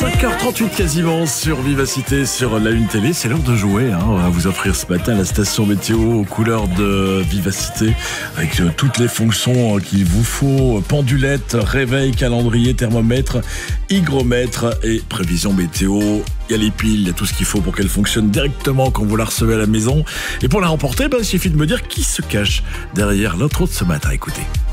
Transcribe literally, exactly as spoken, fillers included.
cinq heures trente-huit quasiment sur Vivacité, sur la Une Télé. C'est l'heure de jouer, hein. On va vous offrir ce matin la station météo aux couleurs de Vivacité avec euh, toutes les fonctions euh, qu'il vous faut. Pendulette, réveil, calendrier, thermomètre, hygromètre et prévision météo. Il y a les piles, il y a tout ce qu'il faut pour qu'elle fonctionne directement quand vous la recevez à la maison. Et pour la remporter, ben, il suffit de me dire qui se cache derrière l'intro de ce matin. Écoutez.